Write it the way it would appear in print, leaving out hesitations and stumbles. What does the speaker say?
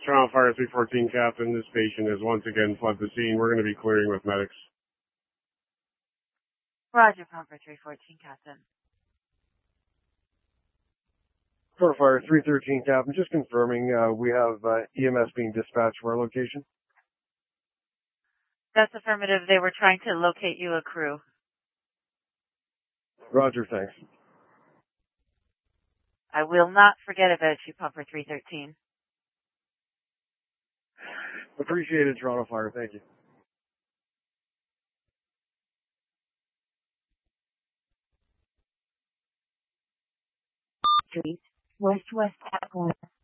Toronto Fire 314 Captain, this patient has once again fled the scene. We're going to be clearing with medics. Roger, Pumper 314 Captain. Toronto Fire 313 Captain, just confirming we have EMS being dispatched for our location. That's affirmative. They were trying to locate you a crew. Roger, thanks. I will not forget about you, Pumper 313. Appreciate it, Toronto Fire. Thank you. Street, West Atlanta.